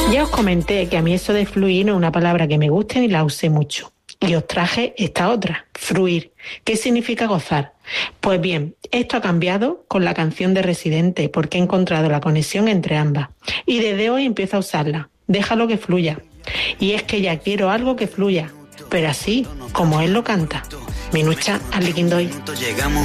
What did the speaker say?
Ya os comenté que a mí eso de fluir no es una palabra que me guste ni la use mucho. Y os traje esta otra, fruir. ¿Qué significa gozar? Pues bien, esto ha cambiado con la canción de Residente porque he encontrado la conexión entre ambas. Y desde hoy empiezo a usarla. Déjalo que fluya. Y es que ya quiero algo que fluya, pero así como él lo canta. Minucha, Aliquindoy. Llegamos